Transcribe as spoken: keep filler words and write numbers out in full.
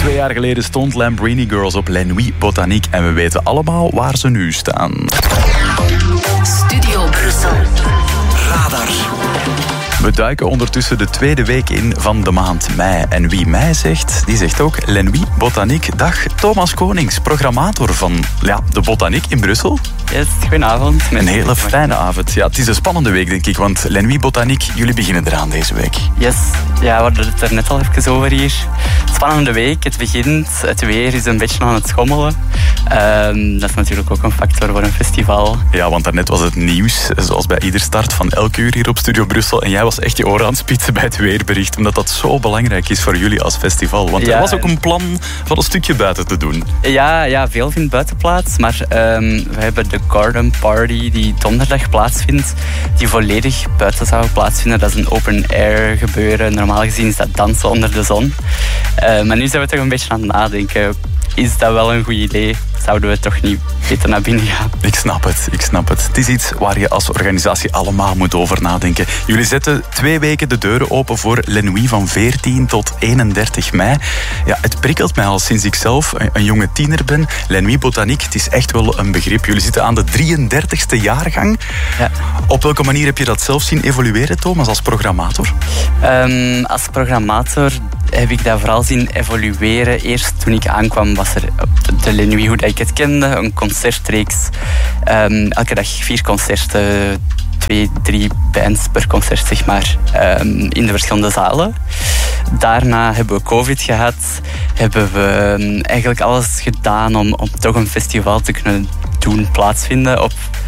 Twee jaar geleden stond Lambrini Girls op Les Nuits Botanique en we weten allemaal waar ze nu staan. Studio Brussel. Radar. We duiken ondertussen de tweede week in van de maand mei. En wie mei zegt, die zegt ook Les Nuits Botanique. Dag, Thomas Konings, programmator van ja, de Botanique in Brussel. Yes, goedenavond. Een hele fijne avond. Ja, het is een spannende week, denk ik, want Les Nuits Botanique, jullie beginnen eraan deze week. Yes, ja, we hadden het er net al even over hier. Spannende week, het begint, het weer is een beetje aan het schommelen. Um, dat is natuurlijk ook een factor voor een festival. Ja, want daarnet was het nieuws, zoals bij ieder start van elk uur hier op Studio Brussel. En jij was echt je oren aan het spitsen bij het weerbericht, omdat dat zo belangrijk is voor jullie als festival. Want ja, er was ook een plan van een stukje buiten te doen. Ja, ja, veel vindt buiten plaats, maar um, we hebben de Garden Party die donderdag plaatsvindt, die volledig buiten zou plaatsvinden. Dat is een open air gebeuren. Normaal gezien is dat dansen onder de zon. Uh, maar nu zijn we toch een beetje aan het nadenken. Is dat wel een goed idee? Zouden we toch niet beter naar binnen gaan? Ik snap het, ik snap het. Het is iets waar je als organisatie allemaal moet over nadenken. Jullie zetten twee weken de deuren open voor Les Nuits van veertien tot eenendertig mei. Ja, het prikkelt mij al sinds ik zelf een, een jonge tiener ben. Les Nuits Botanique, het is echt wel een begrip. Jullie zitten aan de drieëndertigste jaargang. Ja. Op welke manier heb je dat zelf zien evolueren, Thomas, als programmator? Um, als programmator heb ik dat vooral zien evolueren. Eerst toen ik aankwam was er de Les Nuits, hoe dat ik het kende, een concertreeks. Um, elke dag vier concerten, twee, drie bands per concert, zeg maar, um, in de verschillende zalen. Daarna hebben we COVID gehad. Hebben we um, eigenlijk alles gedaan om, om toch een festival te kunnen doen plaatsvinden op